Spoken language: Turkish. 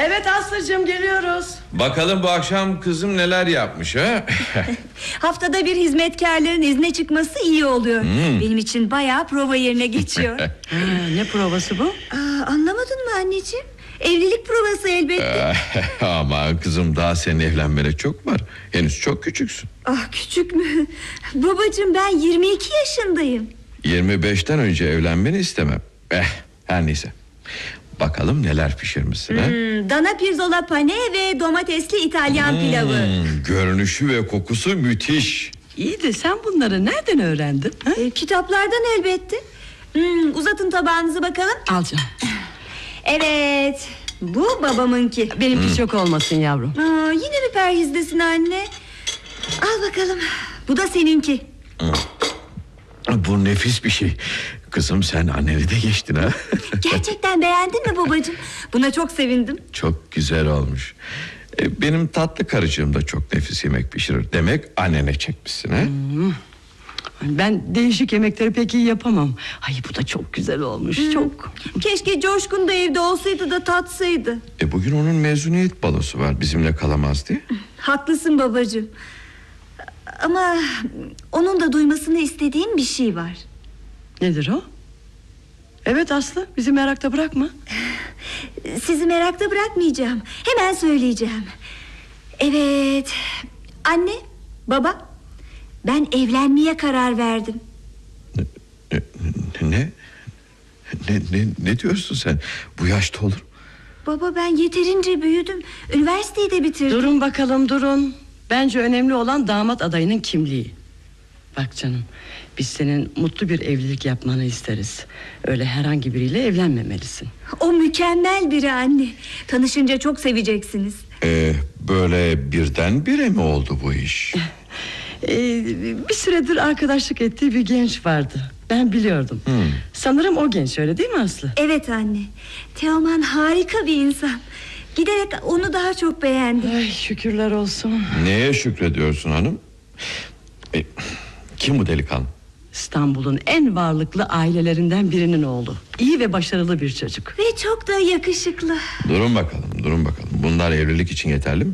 Evet Aslı'cığım, geliyoruz. Bakalım bu akşam kızım neler yapmış ha? Haftada bir hizmetkarların izne çıkması iyi oluyor. Benim için bayağı prova yerine geçiyor. Ne provası bu? Anlamadın mı anneciğim? Evlilik provası elbette. Aman kızım, daha senin evlenmene çok var. Henüz çok küçüksün. Küçük mü? Babacığım, ben 22 yaşındayım. 25'ten önce evlenmeni istemem. Her neyse. Bakalım neler pişirmişsin ha? Dana pirzola pane ve domatesli İtalyan pilavı. Görünüşü ve kokusu müthiş. İyi de sen bunları nereden öğrendin? Kitaplardan elbette. Uzatın tabağınızı bakalım. Al canım. Evet, bu babamınki. Benimki çok olmasın yavrum. Yine mi perhizdesin anne? Al bakalım. Bu da seninki. Bu nefis bir şey. Kızım, sen anneni de geçtin ha? Gerçekten beğendin mi babacığım? Buna çok sevindim. Çok güzel olmuş. Benim tatlı karıcığım da çok nefis yemek pişirir. Demek annene çekmişsin ha? Ben değişik yemekleri pek iyi yapamam. Ay, bu da çok güzel olmuş, çok. Keşke Coşkun da evde olsaydı da tatsaydı. Bugün onun mezuniyet balosu var, bizimle kalamaz diye. Haklısın babacığım. Ama onun da duymasını istediğim bir şey var. Nedir o? Evet Aslı, bizi merakta bırakma. Sizi merakta bırakmayacağım. Hemen söyleyeceğim. Evet. Anne, baba, ben evlenmeye karar verdim. Ne diyorsun sen? Bu yaşta olur. Baba, ben yeterince büyüdüm. Üniversiteyi de bitirdim. Durun bakalım, durun. Bence önemli olan damat adayının kimliği. Bak canım, biz senin mutlu bir evlilik yapmanı isteriz. Öyle herhangi biriyle evlenmemelisin. O mükemmel biri anne. Tanışınca çok seveceksiniz. Böyle birdenbire mi oldu bu iş? Bir süredir arkadaşlık ettiği bir genç vardı. Ben biliyordum. Sanırım o genç, öyle değil mi Aslı? Evet anne. Teoman harika bir insan. Giderek onu daha çok beğendim. Ay, şükürler olsun. Neye şükrediyorsun hanım? Kim bu delikanlı? İstanbul'un en varlıklı ailelerinden birinin oğlu. İyi ve başarılı bir çocuk. Ve çok da yakışıklı. Durun bakalım. Bunlar evlilik için yeterli mi?